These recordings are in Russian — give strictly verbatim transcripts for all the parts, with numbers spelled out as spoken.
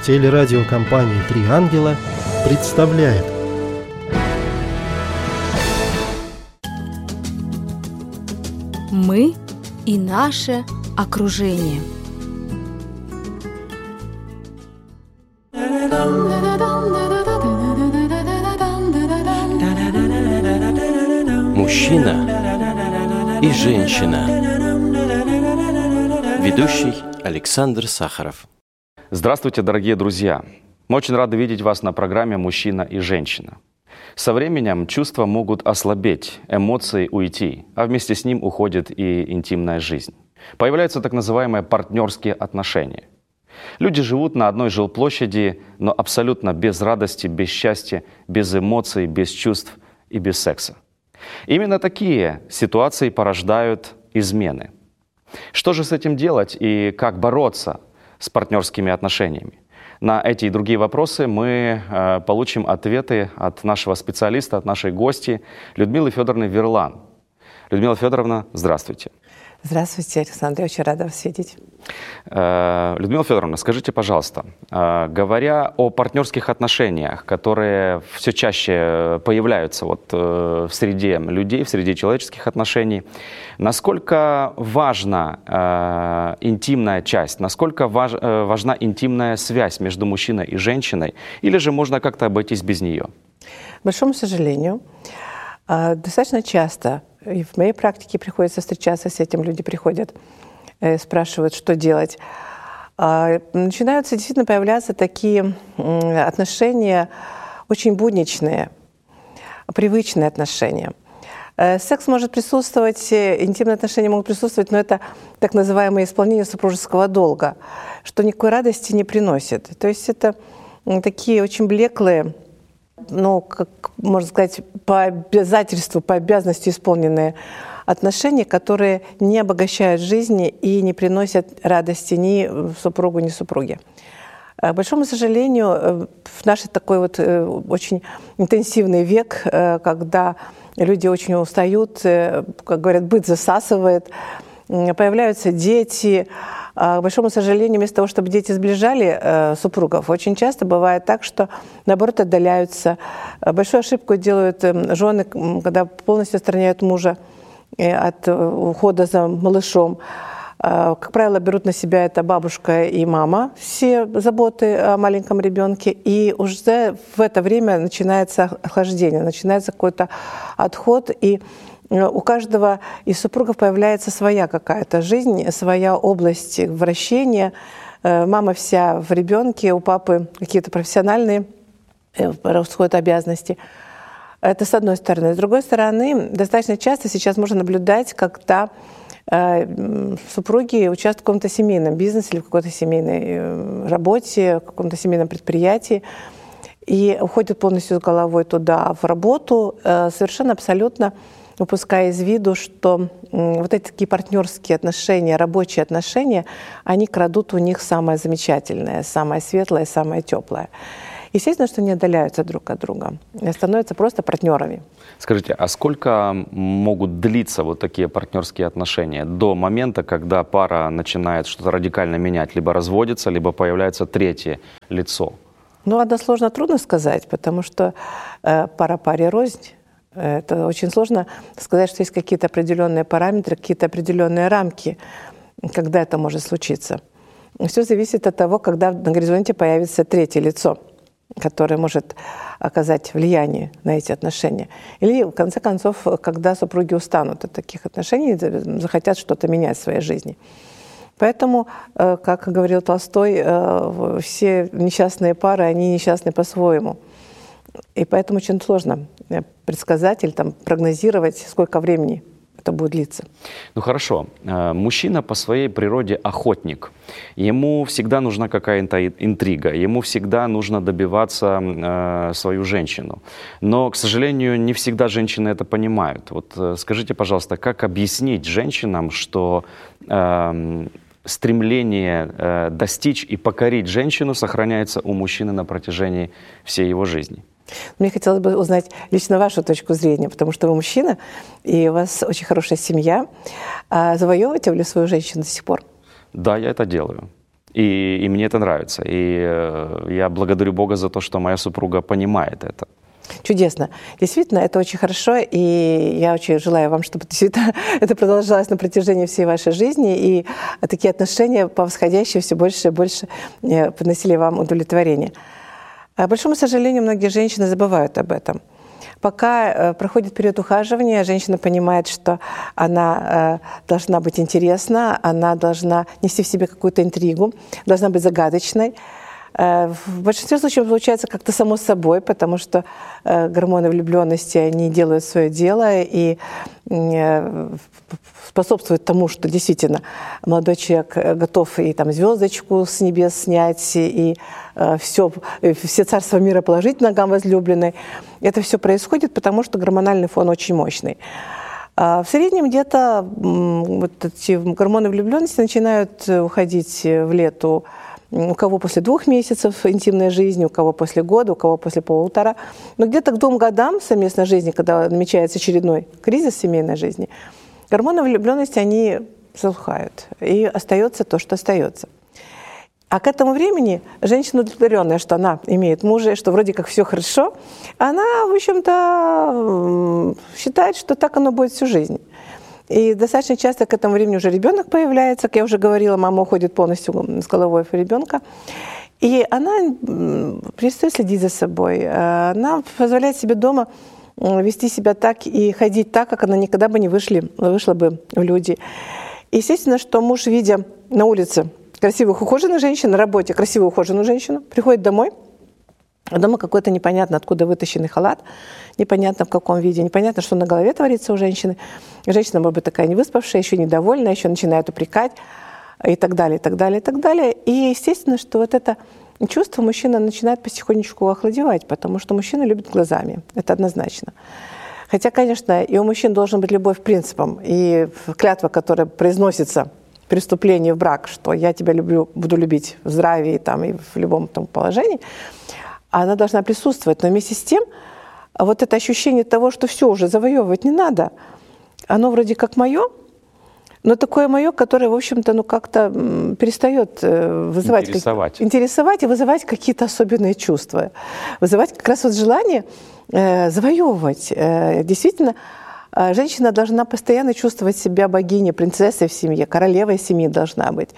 Телерадиокомпания «Три ангела» представляет. Мы и наше окружение. Мужчина и женщина. Ведущий Александр Сахаров. Здравствуйте, дорогие друзья! Мы очень рады видеть вас на программе «Мужчина и женщина». Со временем чувства могут ослабеть, эмоции уйти, а вместе с ним уходит и интимная жизнь. Появляются так называемые партнерские отношения. Люди живут на одной жилплощади, но абсолютно без радости, без счастья, без эмоций, без чувств и без секса. Именно такие ситуации порождают измены. Что же с этим делать и как бороться с партнерскими отношениями? На эти и другие вопросы мы э, получим ответы от нашего специалиста, от нашей гости Людмилы Федоровны Верлан. Людмила Федоровна, здравствуйте. Здравствуйте, Александр, я очень рада вас видеть. Э, Людмила Федоровна, скажите, пожалуйста, э, говоря о партнерских отношениях, которые все чаще появляются вот, э, в среде людей, в среде человеческих отношений, насколько важна э, интимная часть, насколько важ, э, важна интимная связь между мужчиной и женщиной, или же можно как-то обойтись без нее? К большому сожалению, э, достаточно часто, и в моей практике приходится встречаться с этим, люди приходят, э, спрашивают, что делать. Э, начинаются действительно появляться такие э, отношения очень будничные, привычные отношения. Секс может присутствовать, интимные отношения могут присутствовать, но это так называемое исполнение супружеского долга, что никакой радости не приносит. То есть это такие очень блеклые, ну, как можно сказать, по обязательству, по обязанности исполненные отношения, которые не обогащают жизни и не приносят радости ни супругу, ни супруге. К большому сожалению, в наш такой вот очень интенсивный век, когда люди очень устают, как говорят, быт засасывает, появляются дети. К большому сожалению, вместо того, чтобы дети сближали супругов, очень часто бывает так, что, наоборот, отдаляются. Большую ошибку делают жены, когда полностью отстраняют мужа от ухода за малышом. Как правило, берут на себя это бабушка и мама, все заботы о маленьком ребенке, и уже в это время начинается охлаждение, начинается какой-то отход, и у каждого из супругов появляется своя какая-то жизнь, своя область вращения. Мама вся в ребенке, у папы какие-то профессиональные происходят обязанности. Это с одной стороны. С другой стороны, достаточно часто сейчас можно наблюдать, когда супруги участвуют в каком-то семейном бизнесе или в какой-то семейной работе, в каком-то семейном предприятии и уходят полностью с головой туда, в работу, совершенно абсолютно упуская из виду, что вот эти такие партнерские отношения, рабочие отношения, они крадут у них самое замечательное, самое светлое, самое теплое. Естественно, что не отдаляются друг от друга, становятся просто партнерами. Скажите, а сколько могут длиться вот такие партнерские отношения до момента, когда пара начинает что-то радикально менять, либо разводится, либо появляется третье лицо? Ну, односложно трудно сказать, потому что э, пара паре рознь. Это очень сложно сказать, что есть какие-то определенные параметры, какие-то определенные рамки, когда это может случиться. Все зависит от того, когда на горизонте появится третье лицо, которое может оказать влияние на эти отношения. Или, в конце концов, когда супруги устанут от таких отношений, захотят что-то менять в своей жизни. Поэтому, как говорил Толстой, все несчастные пары, они несчастны по-своему. И поэтому очень сложно предсказать или там, прогнозировать, сколько времени это будет длиться. Ну хорошо. Мужчина по своей природе охотник. Ему всегда нужна какая-то интрига, ему всегда нужно добиваться э, свою женщину. Но, к сожалению, не всегда женщины это понимают. Вот э, скажите, пожалуйста, как объяснить женщинам, что э, стремление э, достичь и покорить женщину сохраняется у мужчины на протяжении всей его жизни? Мне хотелось бы узнать лично вашу точку зрения, потому что вы мужчина, и у вас очень хорошая семья. А завоевываете ли свою женщину до сих пор? Да, я это делаю. И, и мне это нравится. И э, я благодарю Бога за то, что моя супруга понимает это. Чудесно. Действительно, это очень хорошо, и я очень желаю вам, чтобы действительно это продолжалось на протяжении всей вашей жизни, и такие отношения по восходящей все больше и больше приносили вам удовлетворение. К большому сожалению, многие женщины забывают об этом. Пока проходит период ухаживания, женщина понимает, что она должна быть интересна, она должна нести в себе какую-то интригу, должна быть загадочной. В большинстве случаев получается как-то само собой, потому что гормоны влюбленности, они делают свое дело и способствуют тому, что действительно молодой человек готов и там звездочку с небес снять, и все, все царства мира положить ногам возлюбленной. Это все происходит, потому что гормональный фон очень мощный. В среднем где-то вот эти гормоны влюбленности начинают уходить в лету. У кого после двух месяцев интимной жизни, у кого после года, у кого после полутора. Но где-то к двум годам совместной жизни, когда намечается очередной кризис семейной жизни, гормоны влюбленности, они затухают. И остается то, что остается. А к этому времени женщина удовлетворенная, что она имеет мужа, что вроде как все хорошо, она, в общем-то, считает, что так оно будет всю жизнь. И достаточно часто к этому времени уже ребенок появляется. Как я уже говорила, мама уходит полностью с головой в ребенка. И она перестает следить за собой. Она позволяет себе дома вести себя так и ходить так, как она никогда бы не вышли, вышла бы в люди. Естественно, что муж, видя на улице красивых ухоженных женщин, на работе красивую ухоженную женщину, приходит домой, а дома какой-то непонятно откуда вытащенный халат, непонятно в каком виде, непонятно, что на голове творится у женщины. Женщина, может быть, такая невыспавшая, еще недовольная, еще начинает упрекать и так далее, и так далее, и так далее. И естественно, что вот это чувство мужчина начинает потихонечку охладевать, потому что мужчина любит глазами, это однозначно. Хотя, конечно, и у мужчин должна быть любовь к принципам, и клятва, которая произносится при вступлении в брак, что я тебя люблю, буду любить в здравии там, и в любом там положении, она должна присутствовать. Но вместе с тем, вот это ощущение того, что все уже завоевывать не надо, оно вроде как мое, но такое мое, которое, в общем-то, ну как-то перестает вызывать интересовать. Как, интересовать и вызывать какие-то особенные чувства. Вызывать как раз вот желание э, завоевывать. Э, действительно, э, женщина должна постоянно чувствовать себя богиней, принцессой в семье, королевой семьи должна быть.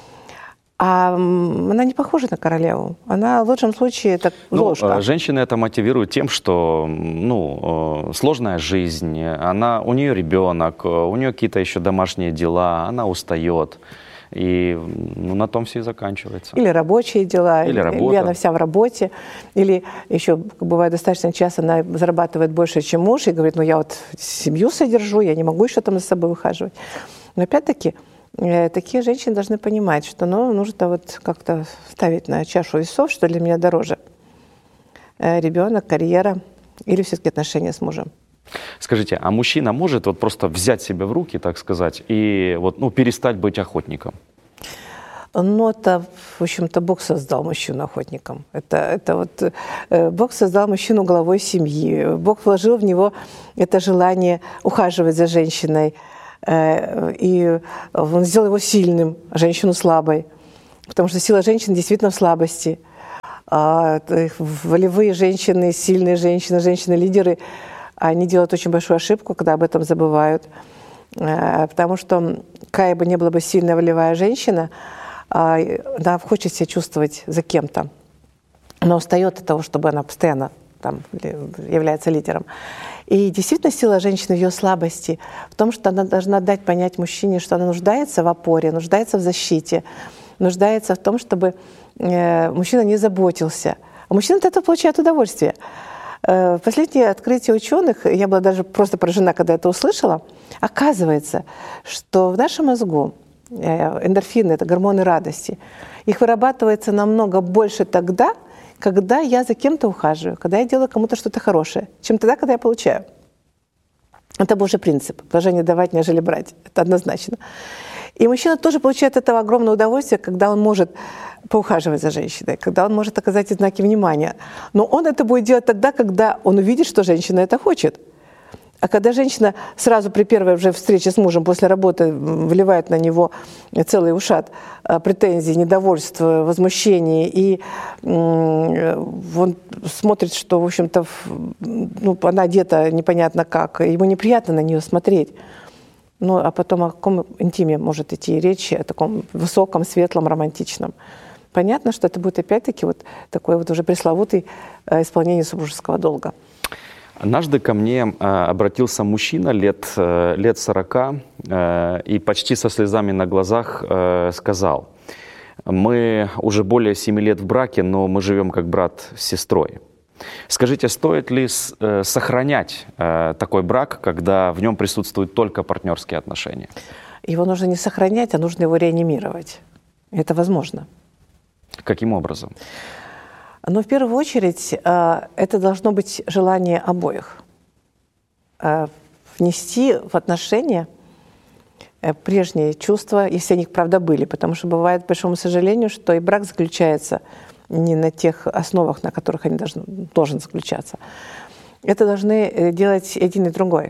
А она не похожа на королеву. Она в лучшем случае это ложка. Ну, женщины это мотивируют тем, что ну, сложная жизнь, она, у нее ребенок, у нее какие-то еще домашние дела, она устает. И ну, на том все и заканчивается. Или рабочие дела, или, или, или она вся в работе, или еще, бывает, достаточно часто она зарабатывает больше, чем муж, и говорит, ну я вот семью содержу, я не могу еще там за собой ухаживать. Но опять-таки, такие женщины должны понимать, что ну, нужно вот как-то ставить на чашу весов, что для меня дороже. Ребенок, карьера или все-таки отношения с мужем. Скажите, а мужчина может вот просто взять себя в руки, так сказать, и вот, ну, перестать быть охотником? Ну, это, в общем-то, Бог создал мужчину охотником. Это, это вот Бог создал мужчину главой семьи. Бог вложил в него это желание ухаживать за женщиной. И он сделал его сильным, женщину слабой. Потому что сила женщины действительно в слабости. Волевые женщины, сильные женщины, женщины-лидеры, они делают очень большую ошибку, когда об этом забывают. Потому что какая бы ни была бы сильная волевая женщина, она хочет себя чувствовать за кем-то. Она устает от того, чтобы она постоянно там, является лидером. И действительно сила женщины в ее слабости, в том, что она должна дать понять мужчине, что она нуждается в опоре, нуждается в защите, нуждается в том, чтобы мужчина не заботился. А мужчина от этого получает удовольствие. Последнее открытие ученых, я была даже просто поражена, когда это услышала, оказывается, что в нашем мозгу эндорфины, это гормоны радости, их вырабатывается намного больше тогда, когда я за кем-то ухаживаю, когда я делаю кому-то что-то хорошее, чем тогда, когда я получаю. Это Божий принцип. Блажение давать, нежели брать. Это однозначно. И мужчина тоже получает от этого огромное удовольствие, когда он может поухаживать за женщиной, когда он может оказать знаки внимания. Но он это будет делать тогда, когда он увидит, что женщина это хочет. А когда женщина сразу при первой же встрече с мужем после работы вливает на него целый ушат претензий, недовольств, возмущений, и он смотрит, что, в общем-то, ну, она одета непонятно как, ему неприятно на нее смотреть. Ну, а потом о каком интиме может идти речь, о таком высоком, светлом, романтичном. Понятно, что это будет опять-таки вот такой вот уже пресловутый исполнение супружеского долга. Однажды ко мне э, обратился мужчина лет, э, лет сорока э, и почти со слезами на глазах э, сказал: «Мы уже более семи лет в браке, но мы живем как брат с сестрой. Скажите, стоит ли с, э, сохранять э, такой брак, когда в нем присутствуют только партнерские отношения?» Его нужно не сохранять, а нужно его реанимировать. Это возможно. Каким образом? Но в первую очередь это должно быть желание обоих. Внести в отношения прежние чувства, если они, правда, были. Потому что бывает, к большому сожалению, что и брак заключается не на тех основах, на которых они должны, должен заключаться. Это должны делать один и другой.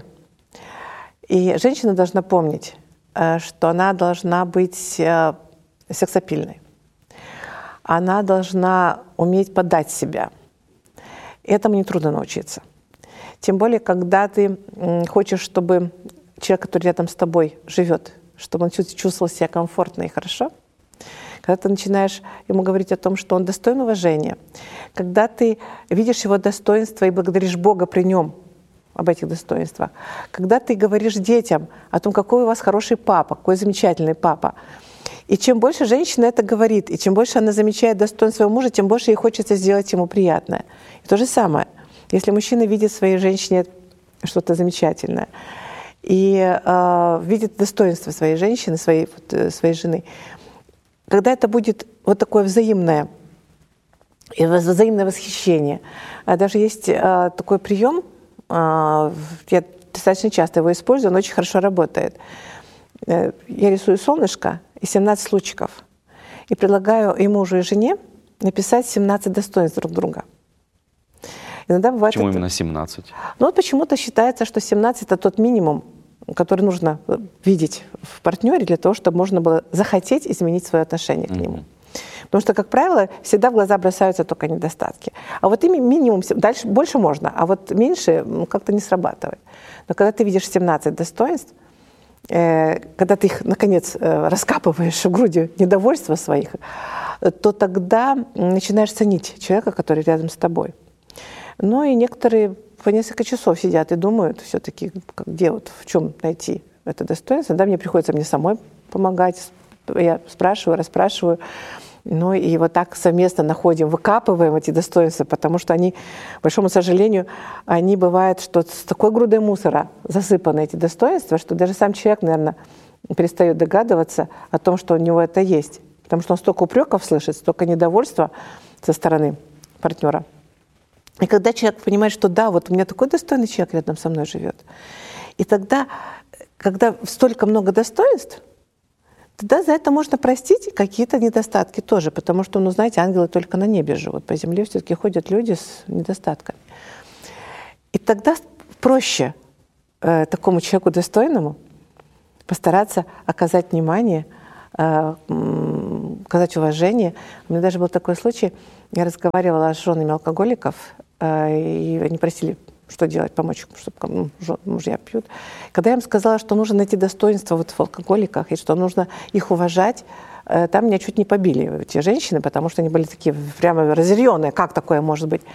И женщина должна помнить, что она должна быть сексапильной. Она должна уметь подать себя. Этому нетрудно научиться. Тем более, когда ты хочешь, чтобы человек, который рядом с тобой живет, чтобы он чувствовал себя комфортно и хорошо, когда ты начинаешь ему говорить о том, что он достоин уважения, когда ты видишь его достоинства и благодаришь Бога при нем об этих достоинствах, когда ты говоришь детям о том, какой у вас хороший папа, какой замечательный папа, и чем больше женщина это говорит, и чем больше она замечает достоинство своего мужа, тем больше ей хочется сделать ему приятное. И то же самое. Если мужчина видит в своей женщине что-то замечательное и э, видит достоинство своей женщины, своей, вот, своей жены, когда это будет вот такое взаимное, взаимное восхищение. А даже есть э, такой прием, э, я достаточно часто его использую, он очень хорошо работает. Я рисую солнышко и семнадцать лучиков. И предлагаю и мужу, и жене написать семнадцать достоинств друг друга. Иногда бывает Почему это... именно семнадцать? Ну вот почему-то считается, что семнадцать — это тот минимум, который нужно видеть в партнере для того, чтобы можно было захотеть изменить свое отношение mm-hmm. к нему. Потому что, как правило, всегда в глаза бросаются только недостатки. А вот ими минимум, дальше больше можно, а вот меньше ну, как-то не срабатывает. Но когда ты видишь семнадцать достоинств, когда ты их, наконец, раскапываешь в груди недовольства своих, то тогда начинаешь ценить человека, который рядом с тобой. Ну и некоторые по несколько часов сидят и думают все-таки, где вот, в чем найти это достоинство. Да, мне приходится мне самой помогать. Я спрашиваю, расспрашиваю. Ну и вот так совместно находим, выкапываем эти достоинства, потому что они, к большому сожалению, они бывают, что с такой грудой мусора засыпаны эти достоинства, что даже сам человек, наверное, перестает догадываться о том, что у него это есть. Потому что он столько упреков слышит, столько недовольства со стороны партнера. И когда человек понимает, что да, вот у меня такой достойный человек рядом со мной живет, и тогда, когда столько много достоинств, тогда за это можно простить какие-то недостатки тоже, потому что, ну, знаете, ангелы только на небе живут, по земле все-таки ходят люди с недостатками. И тогда проще э, такому человеку достойному постараться оказать внимание, э, оказать уважение. У меня даже был такой случай, я разговаривала с женами алкоголиков, э, и они просили, что делать, помочь, чтобы ну, мужья пьют. Когда я им сказала, что нужно найти достоинство вот в алкоголиках, и что нужно их уважать, там меня чуть не побили эти женщины, потому что они были такие прямо разъяренные, как такое может быть.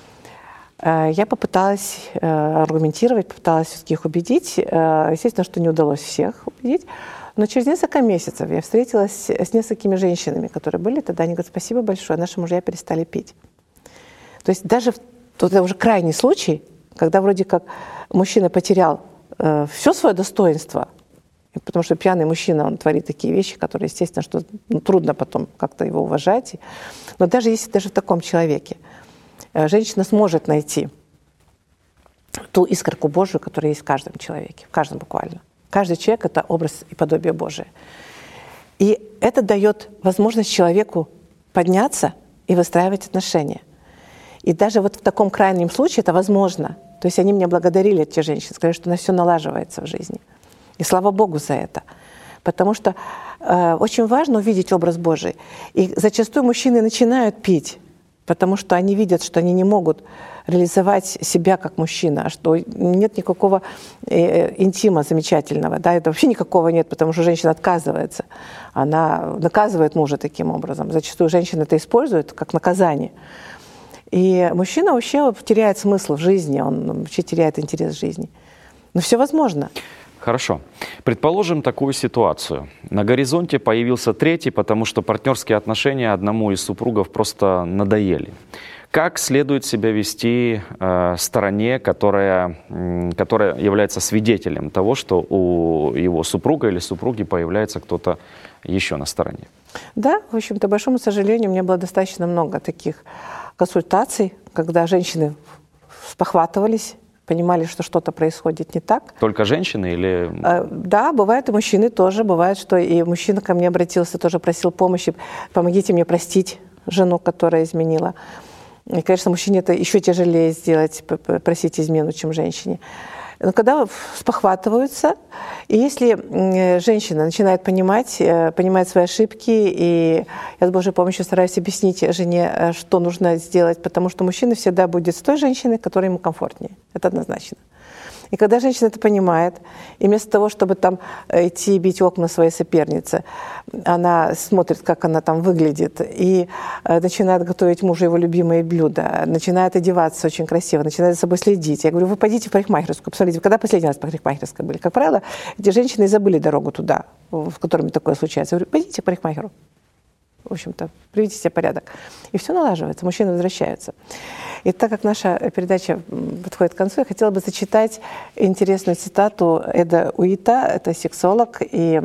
Я попыталась аргументировать, попыталась все-таки их убедить. Естественно, что не удалось всех убедить. Но через несколько месяцев я встретилась с несколькими женщинами, которые были тогда. Они говорят: спасибо большое, наши мужья перестали пить. То есть даже вот это уже крайний случай, когда вроде как мужчина потерял э, все свое достоинство, потому что пьяный мужчина, он творит такие вещи, которые, естественно, что ну, трудно потом как-то его уважать. Но даже если даже в таком человеке э, женщина сможет найти ту искорку Божию, которая есть в каждом человеке, в каждом буквально. Каждый человек — это образ и подобие Божие. И это дает возможность человеку подняться и выстраивать отношения. И даже вот в таком крайнем случае это возможно. То есть они меня благодарили, эти женщины, сказали, что у нас все налаживается в жизни. И слава Богу за это. Потому что э, очень важно увидеть образ Божий. И зачастую мужчины начинают пить, потому что они видят, что они не могут реализовать себя как мужчина, что нет никакого э, интима замечательного. Да? Это вообще никакого нет, потому что женщина отказывается. Она наказывает мужа таким образом. Зачастую женщины это используют как наказание. И мужчина вообще теряет смысл в жизни, он вообще теряет интерес в жизни. Но все возможно. Хорошо. Предположим такую ситуацию. На горизонте появился третий, потому что партнерские отношения одному из супругов просто надоели. Как следует себя вести э, стороне, которая, э, которая является свидетелем того, что у его супруга или супруги появляется кто-то еще на стороне? Да, в общем-то, к большому сожалению, у меня было достаточно много таких консультаций, когда женщины спохватывались, понимали, что что-то происходит не так. Только женщины или... Да, бывает и мужчины тоже. Бывает, что и мужчина ко мне обратился, тоже просил помощи. Помогите мне простить жену, которая изменила. И, конечно, мужчине это еще тяжелее сделать, просить измену, чем женщине. Но когда спохватываются, и если женщина начинает понимать, понимает свои ошибки, и я с Божьей помощью стараюсь объяснить жене, что нужно сделать, потому что мужчина всегда будет с той женщиной, которая ему комфортнее. Это однозначно. И когда женщина это понимает, и вместо того, чтобы там идти бить окна своей соперницы, она смотрит, как она там выглядит, и начинает готовить мужу его любимые блюда, начинает одеваться очень красиво, начинает за собой следить. Я говорю, вы пойдите в парикмахерскую, посмотрите, когда последний раз в парикмахерской были? Как правило, эти женщины забыли дорогу туда, в которыми такое случается. Я говорю, пойдите к парикмахеру. В общем-то, приведите себе порядок. И все налаживается, мужчины возвращаются. И так как наша передача подходит к концу, я хотела бы зачитать интересную цитату Эда Уита, это сексолог, и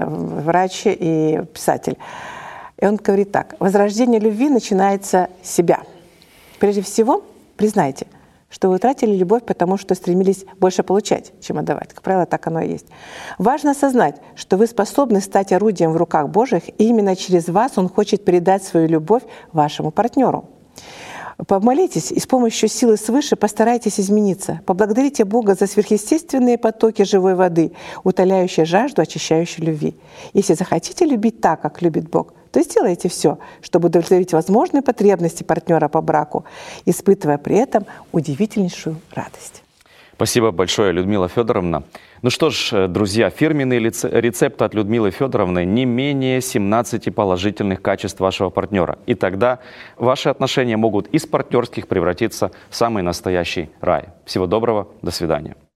врач, и писатель. И он говорит так. «Возрождение любви начинается с себя. Прежде всего, признайте, что вы утратили любовь, потому что стремились больше получать, чем отдавать. Как правило, так оно и есть. Важно осознать, что вы способны стать орудием в руках Божьих, и именно через вас Он хочет передать свою любовь вашему партнеру. Помолитесь и с помощью силы свыше постарайтесь измениться. Поблагодарите Бога за сверхъестественные потоки живой воды, утоляющие жажду, очищающие любви. Если захотите любить так, как любит Бог, то сделайте все, чтобы удовлетворить возможные потребности партнера по браку, испытывая при этом удивительнейшую радость. Спасибо большое, Людмила Федоровна. Ну что ж, друзья, фирменный рецепт от Людмилы Федоровны: не менее семнадцати положительных качеств вашего партнера. И тогда ваши отношения могут из партнерских превратиться в самый настоящий рай. Всего доброго, до свидания.